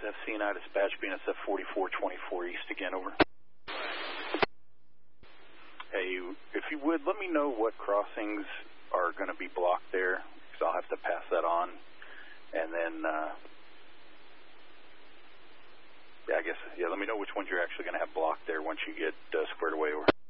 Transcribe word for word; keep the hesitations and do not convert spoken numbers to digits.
F C and I dispatch B N S F forty-four twenty-four East again, over. Hey, if you would, let me know what crossings are going to be blocked there, because I'll have to pass that on. And then, uh, yeah, I guess, yeah, let me know which ones you're actually going to have blocked there once you get uh, squared away, over.